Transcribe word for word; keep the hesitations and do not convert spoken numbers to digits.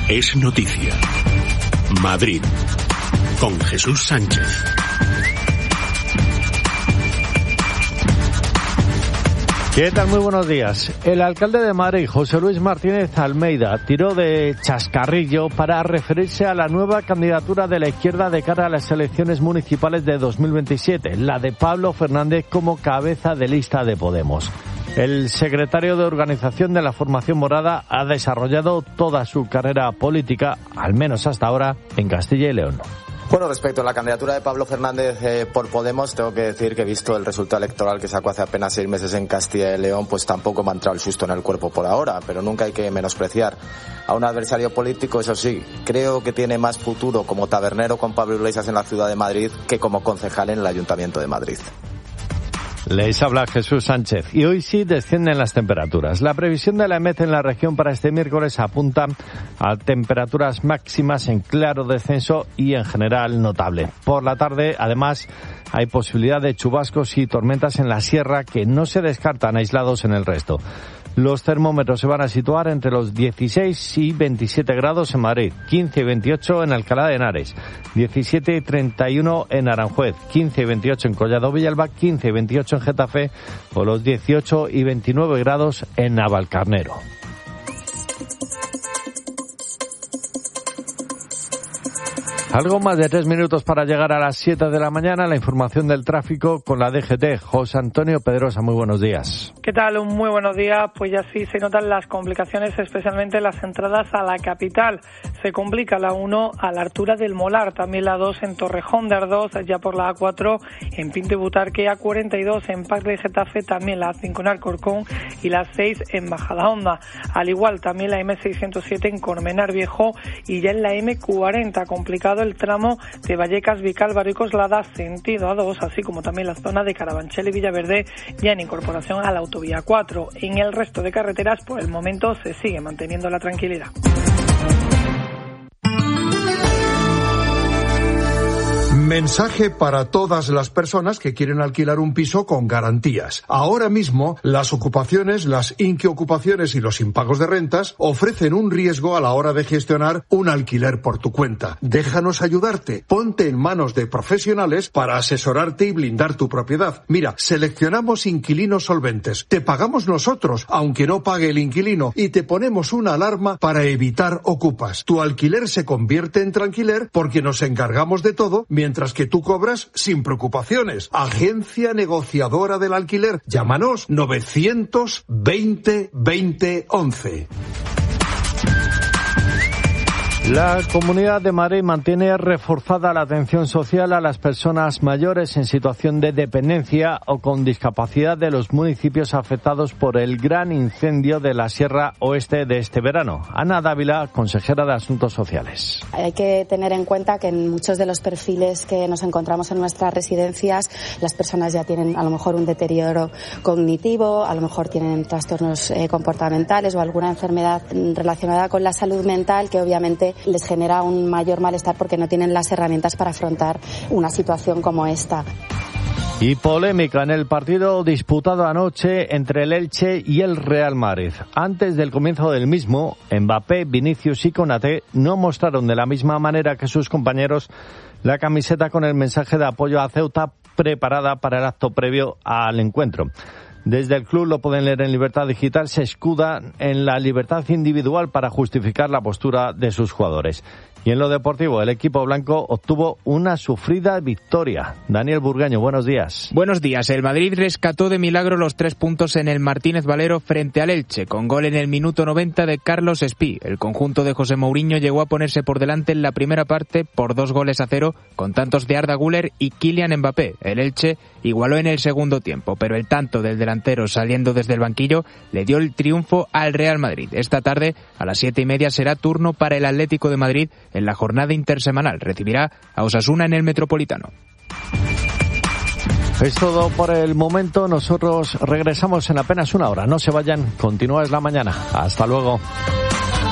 Es noticia. Madrid. Con Jesús Sánchez. ¿Qué tal? Muy buenos días. El alcalde de Madrid, José Luis Martínez Almeida, tiró de chascarrillo para referirse a la nueva candidatura de la izquierda de cara a las elecciones municipales de dos mil veintisiete, la de Pablo Fernández como cabeza de lista de Podemos. El secretario de organización de la formación morada ha desarrollado toda su carrera política, al menos hasta ahora, en Castilla y León. Bueno, respecto a la candidatura de Pablo Fernández eh, por Podemos, tengo que decir que, visto el resultado electoral que sacó hace apenas seis meses en Castilla y León, pues tampoco me ha entrado el susto en el cuerpo por ahora, pero nunca hay que menospreciar a un adversario político. Eso sí, creo que tiene más futuro como tabernero con Pablo Iglesias en la ciudad de Madrid que como concejal en el Ayuntamiento de Madrid. Les habla Jesús Sánchez y hoy sí descienden las temperaturas. La previsión de la EMET en la región para este miércoles apunta a temperaturas máximas en claro descenso y en general notable. Por la tarde, además, hay posibilidad de chubascos y tormentas en la sierra que no se descartan aislados en el resto. Los termómetros se van a situar entre los dieciséis y veintisiete grados en Madrid, quince y veintiocho en Alcalá de Henares, diecisiete y treinta y uno en Aranjuez, quince y veintiocho en Collado Villalba, quince y veintiocho en Getafe o los dieciocho y veintinueve grados en Navalcarnero. Algo más de tres minutos para llegar a las siete de la mañana. La información del tráfico con la D G T. José Antonio Pedrosa, muy buenos días. ¿Qué tal? Muy buenos días. Pues ya sí se notan las complicaciones, especialmente las entradas a la capital. Se complica la uno a la altura del Molar, también la dos en Torrejón de Ardoz, ya por la A cuatro en Pinto y Butarque, A cuarenta y dos en Pac de Getafe, también la A cinco en Alcorcón y la seis en Majadahonda. Al igual también la M seiscientos siete en Colmenar Viejo y ya en la M cuarenta complicado el tramo de Vallecas, Vicálvaro y Coslada, sentido A dos, así como también la zona de Carabanchel y Villaverde, ya en incorporación a la autovía cuatro. En el resto de carreteras, por el momento, se sigue manteniendo la tranquilidad. Mensaje para todas las personas que quieren alquilar un piso con garantías. Ahora mismo, las ocupaciones, las inquiocupaciones y los impagos de rentas ofrecen un riesgo a la hora de gestionar un alquiler por tu cuenta. Déjanos ayudarte. Ponte en manos de profesionales para asesorarte y blindar tu propiedad. Mira, seleccionamos inquilinos solventes. Te pagamos nosotros, aunque no pague el inquilino, y te ponemos una alarma para evitar ocupas. Tu alquiler se convierte en tranquiler porque nos encargamos de todo, mientras que tú cobras sin preocupaciones. Agencia negociadora del alquiler. Llámanos novecientos veinte veinte once. La Comunidad de Madrid mantiene reforzada la atención social a las personas mayores en situación de dependencia o con discapacidad de los municipios afectados por el gran incendio de la Sierra Oeste de este verano. Ana Dávila, consejera de Asuntos Sociales. Hay que tener en cuenta que en muchos de los perfiles que nos encontramos en nuestras residencias, las personas ya tienen a lo mejor un deterioro cognitivo, a lo mejor tienen trastornos eh, comportamentales o alguna enfermedad relacionada con la salud mental que obviamente les genera un mayor malestar porque no tienen las herramientas para afrontar una situación como esta. Y polémica en el partido disputado anoche entre el Elche y el Real Madrid. Antes del comienzo del mismo, Mbappé, Vinicius y Konaté no mostraron de la misma manera que sus compañeros la camiseta con el mensaje de apoyo a Ceuta preparada para el acto previo al encuentro. Desde el club, lo pueden leer en Libertad Digital, se escuda en la libertad individual para justificar la postura de sus jugadores. Y en lo deportivo, el equipo blanco obtuvo una sufrida victoria. Daniel Burgaño, buenos días. Buenos días. El Madrid rescató de milagro los tres puntos en el Martínez Valero frente al Elche, con gol en el minuto noventa de Carlos Espí. El conjunto de José Mourinho llegó a ponerse por delante en la primera parte por dos goles a cero, con tantos de Arda Güler y Kylian Mbappé. El Elche igualó en el segundo tiempo, pero el tanto del delantero saliendo desde el banquillo le dio el triunfo al Real Madrid. Esta tarde, a las siete y media, será turno para el Atlético de Madrid en la jornada intersemanal. Recibirá a Osasuna en el Metropolitano. Es todo por el momento. Nosotros regresamos en apenas una hora. No se vayan. Continúa Es la Mañana. Hasta luego.